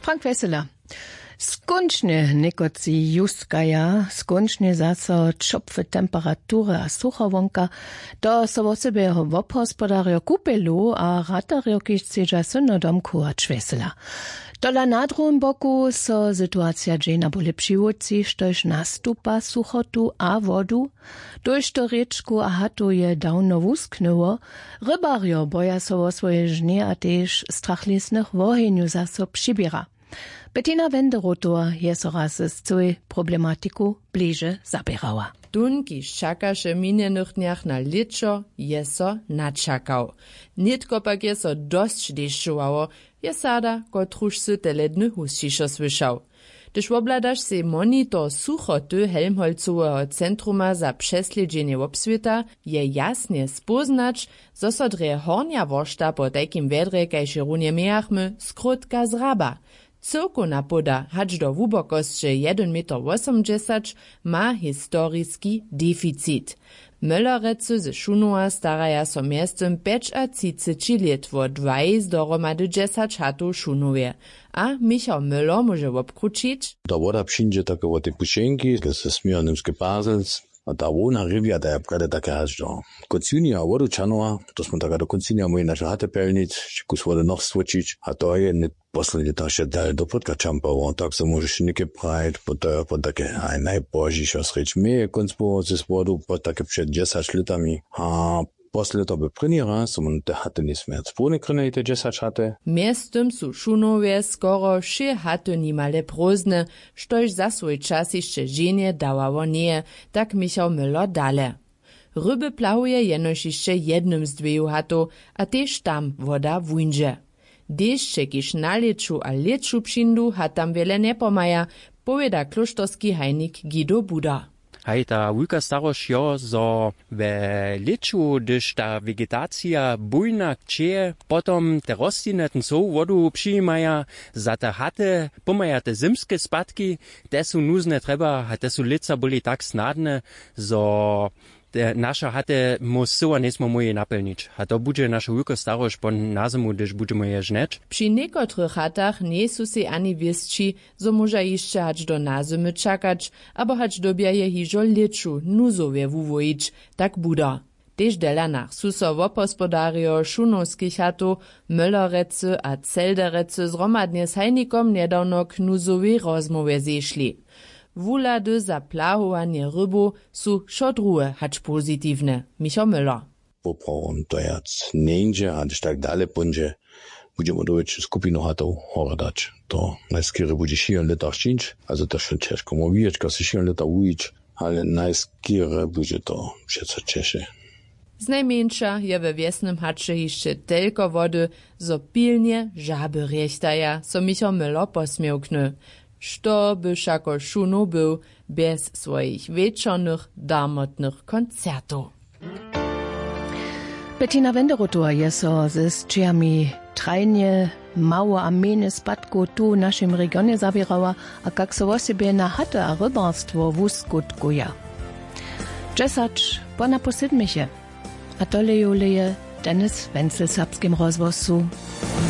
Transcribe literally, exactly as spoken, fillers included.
Frank Wesseler. Skončne nekoci juskaja, skončne zaso čopfe temperatury a sucha wonka, to so o sebe wobhospodario kupelu a ratario kiž ceđa synodomku a čvesela. Dola na drugom boku so sytuacja dżena bole přiwodci, štož nastupa suchotu a wodu, dož to rečku a hatu je dawno wusknęło, rybario boja so o swoje żnie a tež strachlisnych wohenju zaso přibiera. Bettina Wenderotor je so raz z coj problematiku bliže zabierała. Tun, kiž čakaše minjenych dniach na ličo, je so načakał. Nitko pak je so dosť deščowało, je sada, kotruž sy teledny husčišo słyšał. Gdyż obladaš se monitor suchoty Helmholtzowego Centruma za přesledźenie obswita, je jasnie spoznać, zo so dre hornja wošta po takim wedre, kajž runie miachmy, skrótka zraba. Cyrkuna poda, hacz do wubokosće jeden meter osemdziesiąt, ma historiski deficit. Möllerece ze Šunova staraja so miestem peć a třicet let wo dwajs dohromady dziesięć hatów Šunowie. A Michał Müller może obkručić? Da voda přińdzie takie o te pušenki, ze smirnymske Basels, a ta vona rivja, da je prede také hač do koncínija vodu čanova, to smo taka do koncínija moji naše hate pelnic, či kus vode noch svočić, a to je ne poslednje ta še dal do podka čampavo, tak se možeš neke prajt, po to po také aj najbožišo sreč meje koncpo ze vodu, po také před dziesięć litami, a posle to by první raz, som te hate nisme spolne krene te dziesięć hate. Miestem su Šunowie skoro šie hate nimale prózdne, štož za svoj čas jeszcze ženie dawało nie, tak Michał Müller dale. Ryby plahuje jenož jeszcze jednym z dveju hatów, a tež tam woda wunže. Dešće, kiž na leču a leču přindu, hatam wiele ne pomaja, powieda kloštorski hajnik Guido Buda. Hej, ta wulka starość jo, zo we leczu, gdyż ta vegetacja bujna kcieje, potom te rostline ten są wodu przyjmaja, za te hate pomaja te zimskie spadki, te są nuzne treba, a te są lica boli tak snadne, zo te nasza hate mus syła nesmo moje napełnić. A to będzie nasza wulka starość po na zimu, gdyż będziemy je żneć. Przy niekotrych hatach nie su se ani wiesci, zo może jeszcze hać do nazymy czakać, abo hać dobieje hiżo leczu, nuzowie wuwojić, tak buda. Tež dela nach suso wobhospodario šunowskich hatów, Möllerece a Zelderece zromadnie z hajnikom nedawno k nuzowej rozmowie zeszli. Wulady za plahowanie rybu su šodruhe hać pozitywne. Michał Müller. Poprawom to jac neńdzie, a gdyż tak dalej będzie, będziemy dowiedzieć skupinu hatów horadać. To najskiery będzie siedem liter szczyć, also to schon ciężko mówić, kad se siedem liter ujić, ale najskiery będzie to wszystko cieszy. Znajmniejsza je we wiesnym hacze jeszcze tylko wody, zo pilnie żaby riechtaja, so Michał Müller posmiałkny. Što by šako Šunov był bez swoich wieczornych, darmotnych koncertów. Bettina Wenderotor je so ze sčiami trajnie mało a mene spadku tu w naszym regionie zawierała, a kak so o siebie na hate a rybarstwo wuskutkuja. Dżesacz po na posidmiche, a tole juleje Dennis Wenzel serbskim rozwozu.